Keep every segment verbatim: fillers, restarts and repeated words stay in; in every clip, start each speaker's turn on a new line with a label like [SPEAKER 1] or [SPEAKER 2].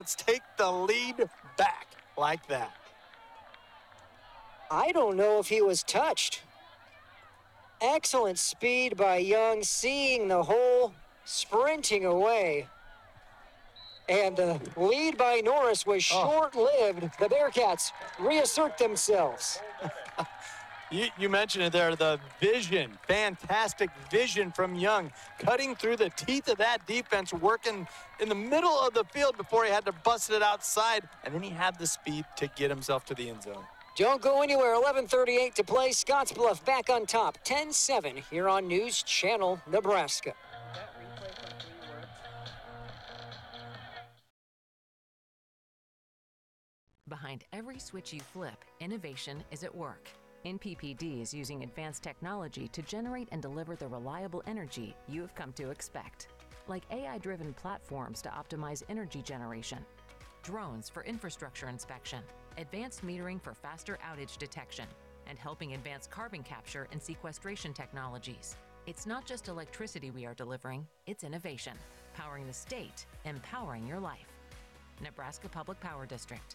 [SPEAKER 1] Let's take the lead back like that.
[SPEAKER 2] I don't know if he was touched. Excellent speed by Young, seeing the hole, sprinting away. And the lead by Norris was short-lived. The Bearcats reassert themselves.
[SPEAKER 1] You, you mentioned it there, the vision, fantastic vision from Young, cutting through the teeth of that defense, working in the middle of the field before he had to bust it outside, and then he had the speed to get himself to the end zone.
[SPEAKER 2] Don't go anywhere. eleven thirty-eight to play. Scottsbluff back on top. ten seven here on News Channel, Nebraska.
[SPEAKER 3] Behind every switch you flip, innovation is at work. N P P D is using advanced technology to generate and deliver the reliable energy you have come to expect, like A I-driven platforms to optimize energy generation, drones for infrastructure inspection, advanced metering for faster outage detection, and helping advance carbon capture and sequestration technologies. It's not just electricity we are delivering, it's innovation, powering the state, empowering your life. Nebraska Public Power District.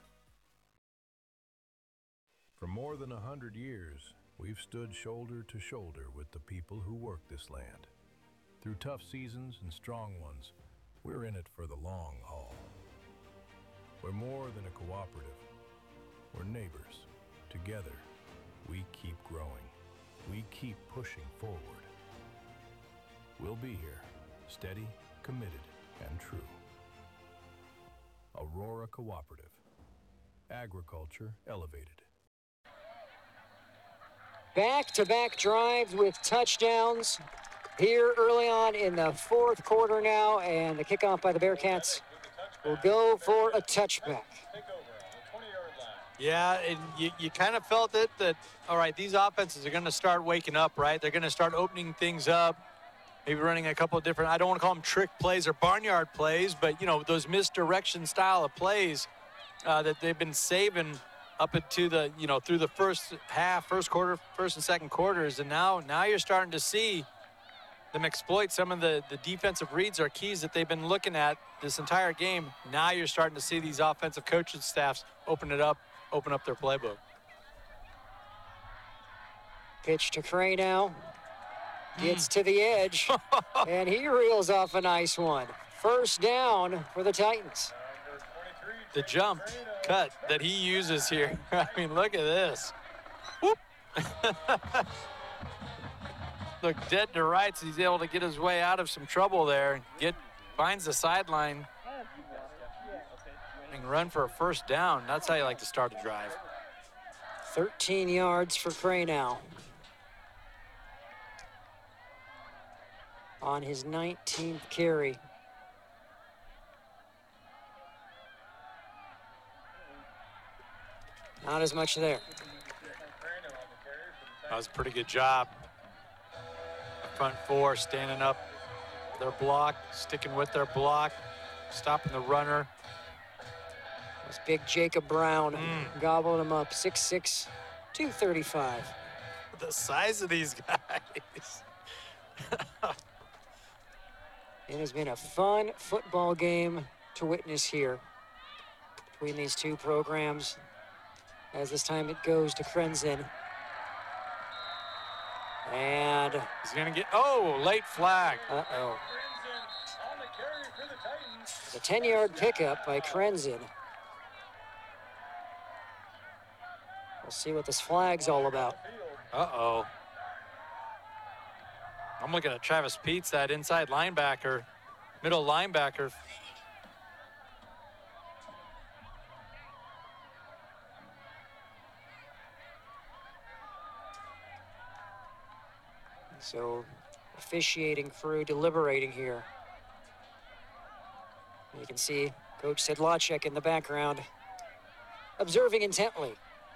[SPEAKER 4] For more than a hundred years, we've stood shoulder to shoulder with the people who work this land. Through tough seasons and strong ones, we're in it for the long haul. We're more than a cooperative. We're neighbors. Together, we keep growing. We keep pushing forward. We'll be here, steady, committed, and true. Aurora Cooperative. Agriculture elevated.
[SPEAKER 2] Back-to-back drives with touchdowns here early on in the fourth quarter now, and the kickoff by the Bearcats will go for a touchback.
[SPEAKER 1] Yeah, and you, you kind of felt it that, all right, these offenses are going to start waking up, right? They're going to start opening things up, maybe running a couple of different, I don't want to call them trick plays or barnyard plays, but, you know, those misdirection style of plays uh, that they've been saving up into the, you know, through the first half, first quarter, first and second quarters. And now, now you're starting to see them exploit some of the, the defensive reads or keys that they've been looking at this entire game. Now you're starting to see these offensive coaching staffs open it up, open up their playbook.
[SPEAKER 2] Pitch to Cray now. Gets mm. to the edge, and he reels off a nice one. First down for the Titans.
[SPEAKER 1] The jump cut that he uses here. I mean, look at this. Whoop. Look, dead to rights. He's able to get his way out of some trouble there. Get finds the sideline and run for a first down. That's how you like to start a drive.
[SPEAKER 2] thirteen yards for Cray now. On his nineteenth carry. Not as much there.
[SPEAKER 1] That was a pretty good job. Front four standing up their block, sticking with their block, stopping the runner.
[SPEAKER 2] This big Jacob Brown mm. gobbled him up. six six, two thirty-five.
[SPEAKER 1] The size of these guys.
[SPEAKER 2] It has been a fun football game to witness here between these two programs. As this time it goes to Krenzen. And
[SPEAKER 1] he's going to get, oh, late flag.
[SPEAKER 2] Uh-oh. It's a ten-yard pickup by Krenzen. We'll see what this flag's all about.
[SPEAKER 1] Uh-oh. I'm looking at Travis Peets, that inside linebacker, middle linebacker.
[SPEAKER 2] So, officiating crew deliberating here. You can see Coach Sedlacek in the background, observing intently.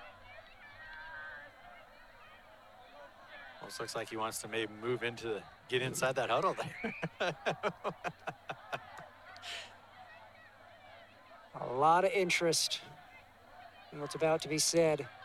[SPEAKER 1] Almost looks like he wants to maybe move into the, get inside that huddle there.
[SPEAKER 2] A lot of interest in what's about to be said.